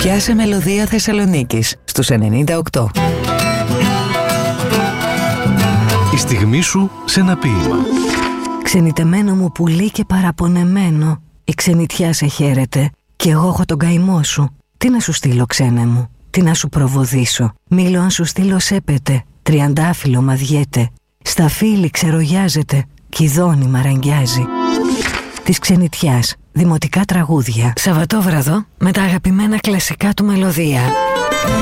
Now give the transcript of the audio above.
Πιάσε μελωδία Θεσσαλονίκης στους 98. Η στιγμή σου σε ένα ποίημα. Ξενιτεμένο μου πουλί και παραπονεμένο, η ξενιτιά σε χαίρεται κι εγώ έχω τον καημό σου. Τι να σου στείλω ξένε μου, τι να σου προβοδίσω. Μήλο αν σου στείλω σέπεται, τριαντάφυλλο μαδιέται. Στα φύλλη ξερογιάζεται, κηδόνι μαραγγιάζει. Της ξενιτιάς, δημοτικά τραγούδια. Σαββατόβραδο με τα αγαπημένα κλασικά του μελωδία.